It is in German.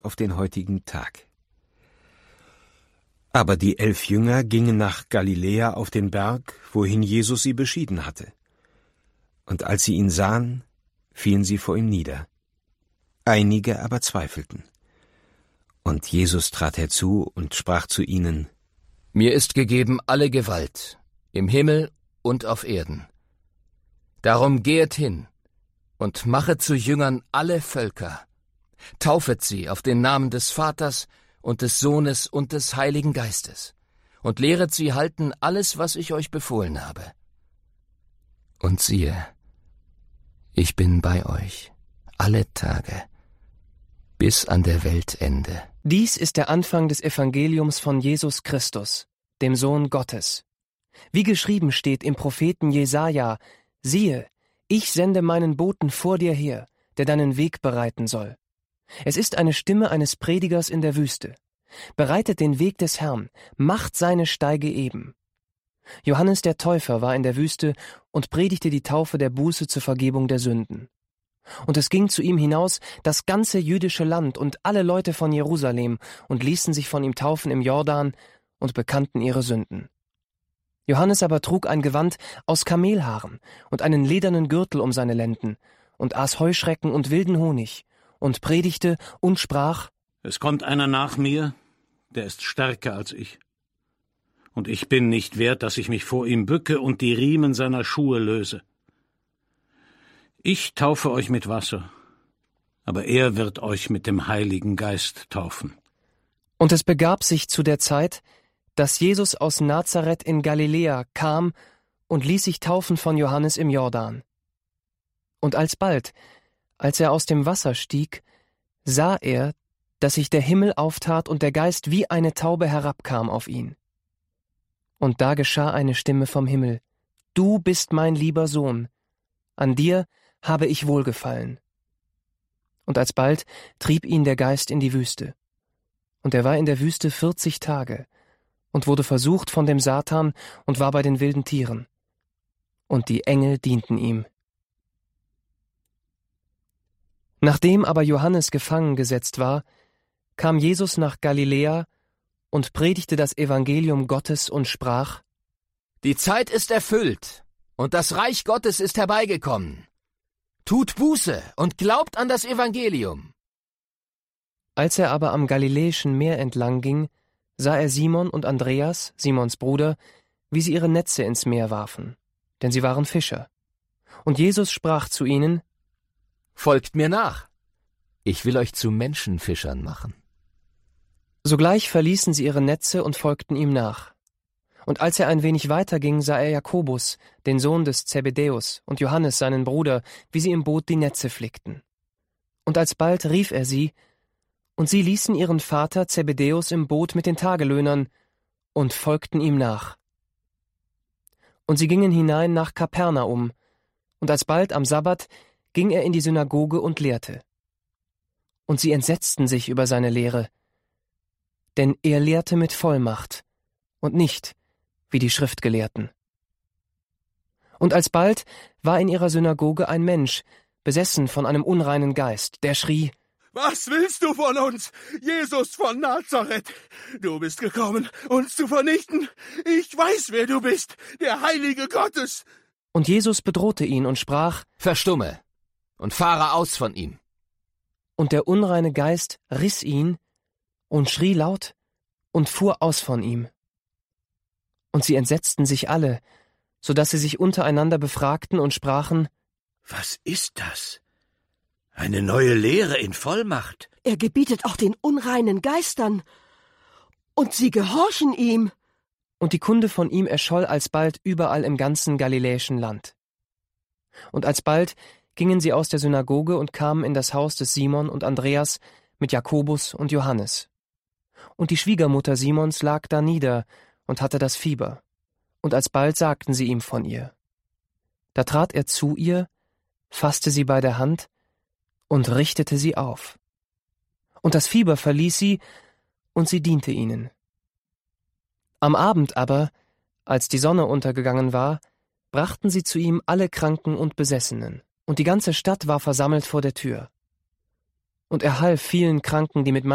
auf den heutigen Tag. Aber die 11 Jünger gingen nach Galiläa auf den Berg, wohin Jesus sie beschieden hatte. Und als sie ihn sahen, fielen sie vor ihm nieder. Einige aber zweifelten. Und Jesus trat herzu und sprach zu ihnen: Mir ist gegeben alle Gewalt, im Himmel und auf Erden. Darum gehet hin und machet zu Jüngern alle Völker, taufet sie auf den Namen des Vaters und des Sohnes und des Heiligen Geistes und lehret sie halten alles, was ich euch befohlen habe. Und siehe, ich bin bei euch alle Tage bis an der Weltende. Dies ist der Anfang des Evangeliums von Jesus Christus, dem Sohn Gottes. Wie geschrieben steht im Propheten Jesaja: Siehe, ich sende meinen Boten vor dir her, der deinen Weg bereiten soll. Es ist eine Stimme eines Predigers in der Wüste. Bereitet den Weg des Herrn, macht seine Steige eben. Johannes der Täufer war in der Wüste und predigte die Taufe der Buße zur Vergebung der Sünden. Und es ging zu ihm hinaus das ganze jüdische Land und alle Leute von Jerusalem und ließen sich von ihm taufen im Jordan und bekannten ihre Sünden. Johannes aber trug ein Gewand aus Kamelhaaren und einen ledernen Gürtel um seine Lenden und aß Heuschrecken und wilden Honig und predigte und sprach: Es kommt einer nach mir, der ist stärker als ich. Und ich bin nicht wert, dass ich mich vor ihm bücke und die Riemen seiner Schuhe löse. Ich taufe euch mit Wasser, aber er wird euch mit dem Heiligen Geist taufen. Und es begab sich zu der Zeit, dass Jesus aus Nazareth in Galiläa kam und ließ sich taufen von Johannes im Jordan. Und alsbald, als er aus dem Wasser stieg, sah er, dass sich der Himmel auftat und der Geist wie eine Taube herabkam auf ihn. Und da geschah eine Stimme vom Himmel: Du bist mein lieber Sohn, an dir habe ich wohlgefallen. Und alsbald trieb ihn der Geist in die Wüste. Und er war in der Wüste 40 Tage und wurde versucht von dem Satan und war bei den wilden Tieren. Und die Engel dienten ihm. Nachdem aber Johannes gefangen gesetzt war, kam Jesus nach Galiläa und predigte das Evangelium Gottes und sprach: Die Zeit ist erfüllt und das Reich Gottes ist herbeigekommen. Tut Buße und glaubt an das Evangelium. Als er aber am Galiläischen Meer entlang ging, sah er Simon und Andreas, Simons Bruder, wie sie ihre Netze ins Meer warfen, denn sie waren Fischer. Und Jesus sprach zu ihnen: Folgt mir nach, ich will euch zu Menschenfischern machen. Sogleich verließen sie ihre Netze und folgten ihm nach. Und als er ein wenig weiter ging, sah er Jakobus, den Sohn des Zebedäus, und Johannes, seinen Bruder, wie sie im Boot die Netze flickten. Und alsbald rief er sie, und sie ließen ihren Vater Zebedäus im Boot mit den Tagelöhnern und folgten ihm nach. Und sie gingen hinein nach Kapernaum, und alsbald am Sabbat ging er in die Synagoge und lehrte. Und sie entsetzten sich über seine Lehre, denn er lehrte mit Vollmacht und nicht wie die Schriftgelehrten. Und alsbald war in ihrer Synagoge ein Mensch, besessen von einem unreinen Geist, der schrie: Was willst du von uns, Jesus von Nazareth? Du bist gekommen, uns zu vernichten. Ich weiß, wer du bist, der Heilige Gottes. Und Jesus bedrohte ihn und sprach: Verstumme und fahre aus von ihm. Und der unreine Geist riss ihn und schrie laut und fuhr aus von ihm. Und sie entsetzten sich alle, so dass sie sich untereinander befragten und sprachen: Was ist das? Eine neue Lehre in Vollmacht. Er gebietet auch den unreinen Geistern, und sie gehorchen ihm. Und die Kunde von ihm erscholl alsbald überall im ganzen galiläischen Land. Und alsbald gingen sie aus der Synagoge und kamen in das Haus des Simon und Andreas mit Jakobus und Johannes. Und die Schwiegermutter Simons lag da nieder und hatte das Fieber. Und alsbald sagten sie ihm von ihr. Da trat er zu ihr, fasste sie bei der Hand und richtete sie auf. Und das Fieber verließ sie, und sie diente ihnen. Am Abend aber, als die Sonne untergegangen war, brachten sie zu ihm alle Kranken und Besessenen, und die ganze Stadt war versammelt vor der Tür. Und er half vielen Kranken, die mit